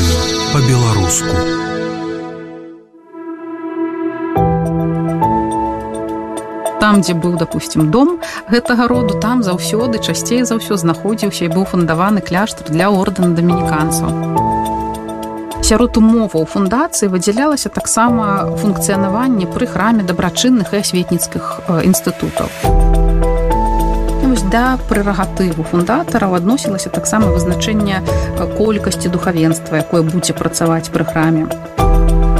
радыё па-беларуску. Там, дзе быў, допустим, дом гэтага роду, там заўсёды, часцей за ўсё знаходзіўся і быў фундаваны кляштар для ордэна дамініканцаў. Сярод умоваў фундацыі выдзялялася таксама функцыянаванне пры храме дабрачынных і асветніцкіх інстытутаў. Да прэрагатыву фундатараў адносілася таксама вызначэнне колькасці духавенства, якое будзе працаваць пры храме.